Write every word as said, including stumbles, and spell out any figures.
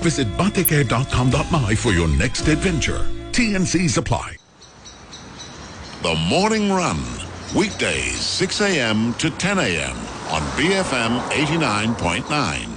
Visit batikare dot com dot my for your next adventure. T and C's apply. The Morning Run, weekdays six a.m. to ten a.m. on B F M eighty-nine point nine.